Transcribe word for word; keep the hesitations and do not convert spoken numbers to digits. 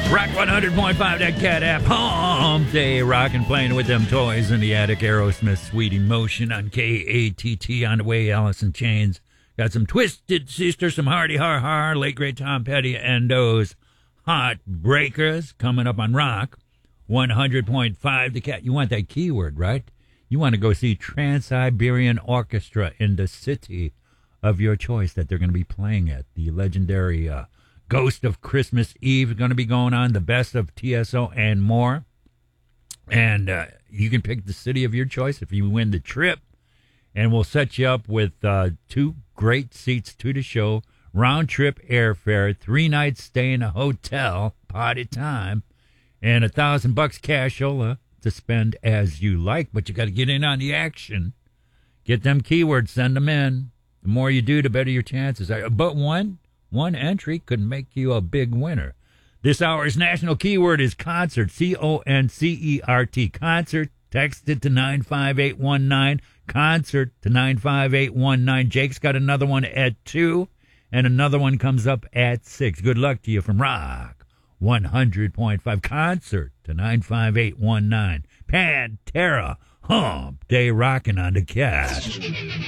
Rock one hundred point five, that cat app. Hump Day, rockin' playing with them toys in the attic. Aerosmith, Sweet Emotion on K A T T on the way. Alice in Chains. Got some Twisted Sister, some Hardy Har Har, late great Tom Petty, and those Hot Breakers coming up on Rock one hundred point five. The cat. You want that keyword, right? You want to go see Trans-Siberian Orchestra in the city of your choice that they're going to be playing at. The legendary uh, Ghost of Christmas Eve is going to be going on, the best of T S O and more. And uh, you can pick the city of your choice if you win the trip. And we'll set you up with uh, two great seats to the show, round-trip airfare, three nights stay in a hotel, party time, and a thousand bucks cashola to spend as you like. But you got to get in on the action. Get them keywords, send them in. The more you do, the better your chances are. But one... One entry could make you a big winner. This hour's national keyword is concert, C O N C E R T, concert. Text it to nine five eight one nine, concert to nine five eight one nine. Jake's got another one at two, and another one comes up at six. Good luck to you from Rock one hundred point five, concert to nine five eight one nine. Pantera, Hump Day, rocking on the cat.